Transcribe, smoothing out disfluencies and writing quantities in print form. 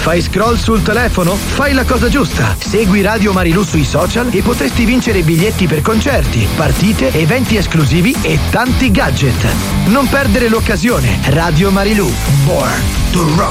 Fai scroll sul telefono? Fai la cosa giusta. Segui Radio Marilù sui social e potresti vincere biglietti per concerti, partite, eventi esclusivi e tanti gadget. Non perdere l'occasione. Radio Marilù. Born to Rock.